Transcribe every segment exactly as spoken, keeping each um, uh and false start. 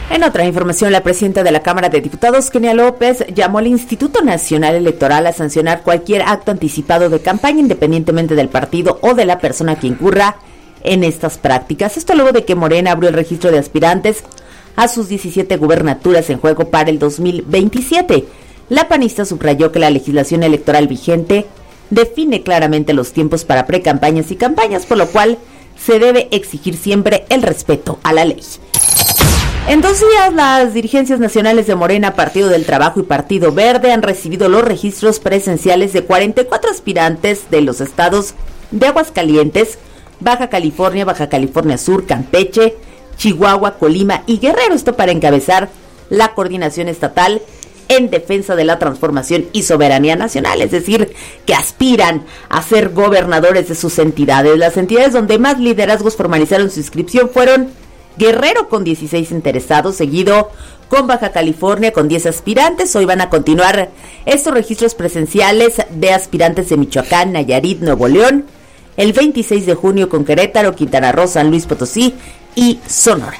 En otra información, la presidenta de la Cámara de Diputados, Kenia López, llamó al Instituto Nacional Electoral a sancionar cualquier acto anticipado de campaña, independientemente del partido o de la persona que incurra en estas prácticas. Esto luego de que Morena abrió el registro de aspirantes a sus diecisiete gubernaturas en juego para el dos mil veintisiete. La panista subrayó que la legislación electoral vigente define claramente los tiempos para precampañas y campañas, por lo cual se debe exigir siempre el respeto a la ley. En dos días, las dirigencias nacionales de Morena, Partido del Trabajo y Partido Verde han recibido los registros presenciales de cuarenta y cuatro aspirantes de los estados de Aguascalientes, Baja California, Baja California Sur, Campeche, Chihuahua, Colima y Guerrero. Esto para encabezar la coordinación estatal en defensa de la transformación y soberanía nacional, es decir, que aspiran a ser gobernadores de sus entidades. Las entidades donde más liderazgos formalizaron su inscripción fueron Guerrero con dieciséis interesados, seguido con Baja California con diez aspirantes. Hoy van a continuar estos registros presenciales de aspirantes de Michoacán, Nayarit, Nuevo León, el veintiséis de junio con Querétaro, Quintana Roo, San Luis Potosí y Sonora.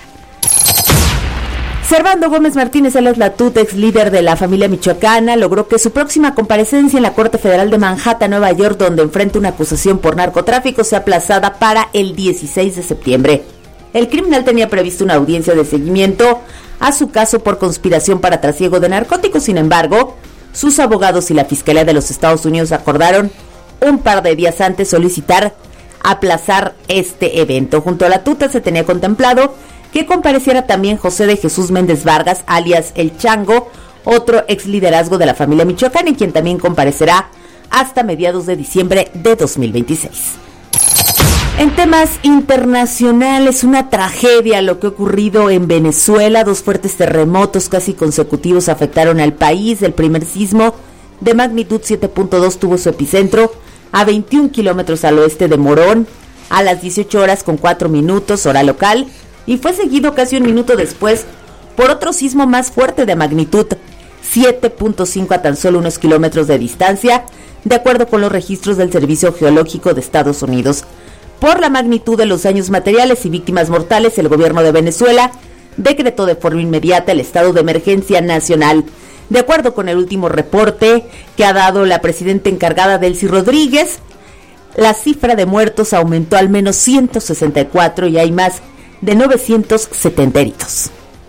Servando Gómez Martínez Salas Latut, ex líder de la familia michoacana, logró que su próxima comparecencia en la Corte Federal de Manhattan, Nueva York, donde enfrenta una acusación por narcotráfico, sea aplazada para el dieciséis de septiembre. El criminal tenía previsto una audiencia de seguimiento a su caso por conspiración para trasiego de narcóticos. Sin embargo, sus abogados y la Fiscalía de los Estados Unidos acordaron un par de días antes solicitar aplazar este evento. Junto a la tuta se tenía contemplado que compareciera también José de Jesús Méndez Vargas, alias El Chango, otro ex liderazgo de la familia michoacana, y quien también comparecerá hasta mediados de diciembre de dos mil veintiséis. En temas internacionales, una tragedia lo que ha ocurrido en Venezuela. Dos fuertes terremotos casi consecutivos afectaron al país. El primer sismo de magnitud siete punto dos tuvo su epicentro a veintiún kilómetros al oeste de Morón a las dieciocho horas con cuatro minutos, hora local, y fue seguido casi un minuto después por otro sismo más fuerte de magnitud siete punto cinco a tan solo unos kilómetros de distancia, de acuerdo con los registros del Servicio Geológico de Estados Unidos. Por la magnitud de los daños materiales y víctimas mortales, el gobierno de Venezuela decretó de forma inmediata el estado de emergencia nacional. De acuerdo con el último reporte que ha dado la presidenta encargada, Delcy Rodríguez, la cifra de muertos aumentó al menos ciento sesenta y cuatro y hay más de novecientos setenta heridos.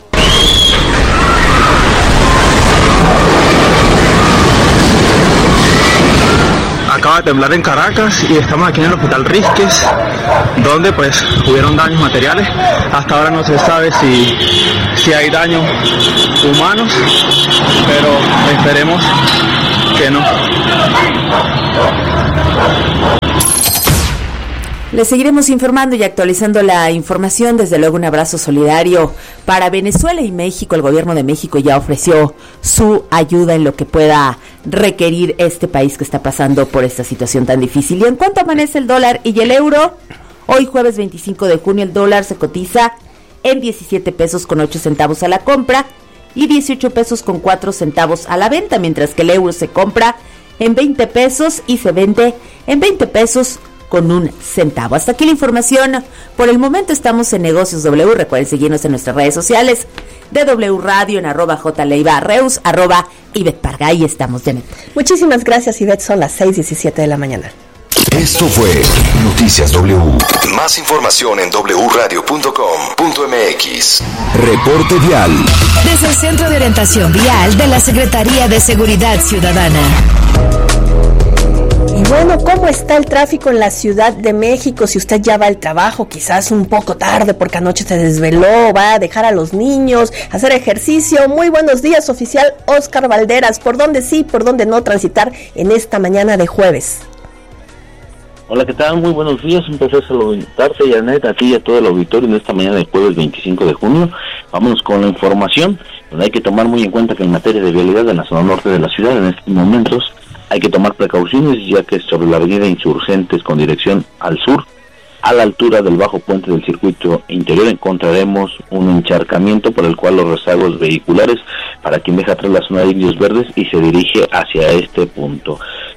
Acaba de temblar en Caracas y estamos aquí en el Hospital Risques, donde pues hubieron daños materiales. Hasta ahora no se sabe si, si hay daños humanos, pero esperemos que no. Les seguiremos informando y actualizando la información. Desde luego, un abrazo solidario para Venezuela y México. El gobierno de México ya ofreció su ayuda en lo que pueda requerir este país que está pasando por esta situación tan difícil. Y en cuanto amanece el dólar y el euro, hoy jueves veinticinco de junio el dólar se cotiza en diecisiete pesos con ocho centavos a la compra y dieciocho pesos con cuatro centavos a la venta, mientras que el euro se compra en veinte pesos y se vende en veinte pesos con un centavo. Hasta aquí la información. Por el momento estamos en Negocios W. Recuerden seguirnos en nuestras redes sociales de W Radio, en arroba jleibarreus, arroba Ivette Parga. Ahí estamos, Janet. Muchísimas gracias, Ivette. Son las seis diecisiete de la mañana. Esto fue Noticias W. Más información en doble u radio punto com punto m x. Reporte vial. Desde el Centro de Orientación Vial de la Secretaría de Seguridad Ciudadana. Y bueno, ¿cómo está el tráfico en la Ciudad de México? Si usted ya va al trabajo, quizás un poco tarde porque anoche se desveló, va a dejar a los niños, hacer ejercicio. Muy buenos días, oficial Oscar Valderas. ¿Por dónde sí, por dónde no transitar en esta mañana de jueves? Hola, ¿qué tal? Muy buenos días. Un placer saludarte, Janet, a ti y a todo el auditorio en esta mañana de jueves veinticinco de junio. Vámonos con la información, donde hay que tomar muy en cuenta que en materia de vialidad en la zona norte de la ciudad, en estos momentos, hay que tomar precauciones, ya que sobre la avenida Insurgentes con dirección al sur, a la altura del bajo puente del circuito interior, encontraremos un encharcamiento por el cual los rezagos vehiculares para quien deja atrás la zona de Indios Verdes y se dirige hacia este punto.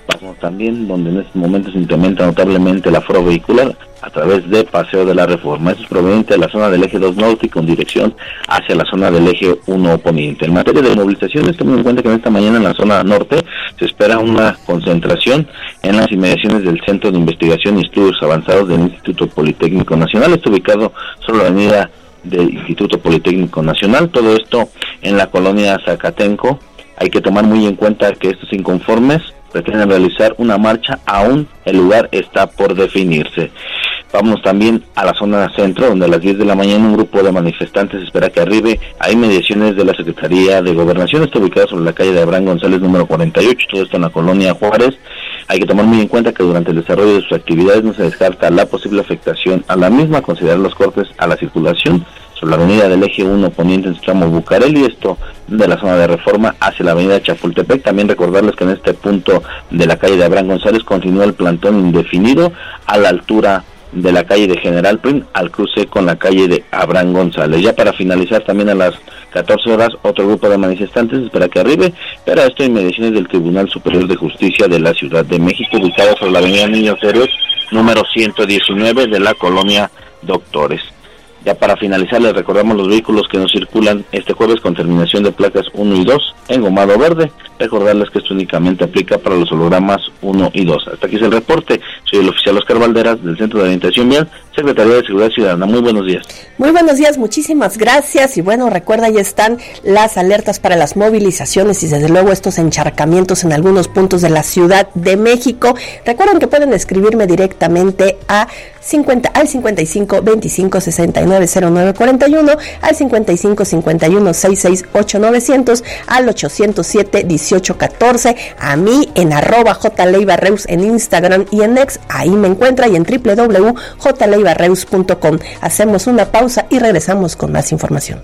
Pasamos también donde en estos momentos se incrementa notablemente el aforo vehicular a través de Paseo de la Reforma. Esto es proveniente de la zona del eje dos norte con dirección hacia la zona del eje uno poniente. En materia de movilizaciones, tomen en cuenta que en esta mañana en la zona norte se espera una concentración en las inmediaciones del Centro de Investigación y Estudios Avanzados del Instituto Politécnico Nacional. Está ubicado sobre la avenida del Instituto Politécnico Nacional, todo esto en la colonia Zacatenco. Hay que tomar muy en cuenta que estos inconformes pretenden realizar una marcha, aún el lugar está por definirse. Vamos también a la zona centro, donde a las diez de la mañana un grupo de manifestantes espera que arribe a inmediaciones de la Secretaría de Gobernación. Está ubicado sobre la calle de Abraham González número cuarenta y ocho, todo esto en la colonia Juárez. Hay que tomar muy en cuenta que durante el desarrollo de sus actividades no se descarta la posible afectación a la misma, considerar los cortes a la circulación sobre la avenida del eje uno poniente en su tramo Bucareli, esto de la zona de Reforma hacia la avenida Chapultepec. También recordarles que en este punto de la calle de Abraham González continúa el plantón indefinido a la altura de la calle de General Prim al cruce con la calle de Abraham González. Ya para finalizar, también a las catorce horas, otro grupo de manifestantes espera que arribe, pero esto en inmediaciones del Tribunal Superior de Justicia de la Ciudad de México, ubicado sobre la avenida Niños Héroes número ciento diecinueve de la colonia Doctores. Ya para finalizar, les recordamos los vehículos que nos circulan este jueves con terminación de placas uno y dos en gomado verde. Recordarles que esto únicamente aplica para los hologramas uno y dos. Hasta aquí es el reporte. Soy el oficial Oscar Valderas del Centro de Orientación Vial, Secretaría de Seguridad Ciudadana. Muy buenos días. Muy buenos días, muchísimas gracias. Y bueno, recuerda, ya están las alertas para las movilizaciones y desde luego estos encharcamientos en algunos puntos de la Ciudad de México. Recuerden que pueden escribirme directamente a cincuenta al cincuenta y cinco veinticinco sesenta y nueve cero nueve cuarenta y uno, al cincuenta y cinco cincuenta y uno sesenta y seis ocho novecientos, al ochocientos siete dieciocho catorce, a mí en arroba jleivareus en Instagram y en X, ahí me encuentra, y en doble u doble u doble u punto j leivareus punto com. Hacemos una pausa y regresamos con más información.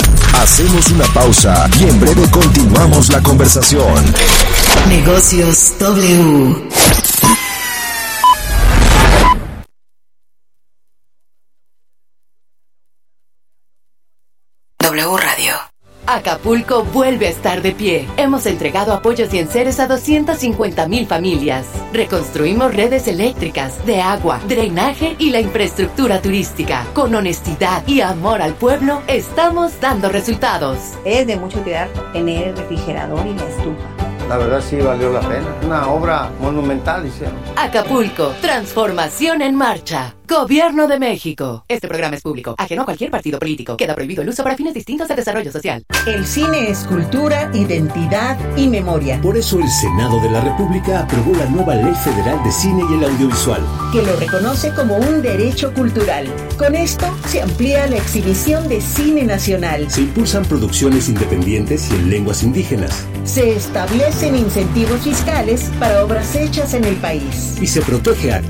Hacemos una pausa y en breve continuamos la conversación. Negocios W. W Radio. Acapulco vuelve a estar de pie. Hemos entregado apoyos y enseres a doscientas cincuenta mil familias. Reconstruimos redes eléctricas, de agua, drenaje y la infraestructura turística. Con honestidad y amor al pueblo, estamos dando resultados. Es de mucha utilidad tener el refrigerador y la estufa. La verdad sí valió la pena. Una obra monumental hicieron. Acapulco, transformación en marcha. Gobierno de México. Este programa es público, ajeno a cualquier partido político. Queda prohibido el uso para fines distintos de desarrollo social. El cine es cultura, identidad y memoria. Por eso el Senado de la República aprobó la nueva Ley Federal de Cine y el Audiovisual, que lo reconoce como un derecho cultural. Con esto se amplía la exhibición de cine nacional. Se impulsan producciones independientes y en lenguas indígenas. Se establecen incentivos fiscales para obras hechas en el país. Y se protege a